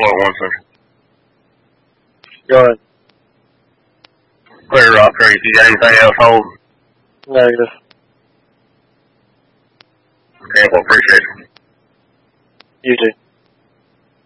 Hold on 1 second. Go ahead. Clear Rock Creek, you got anything else hold? Negative. Okay, well, appreciate it. You too.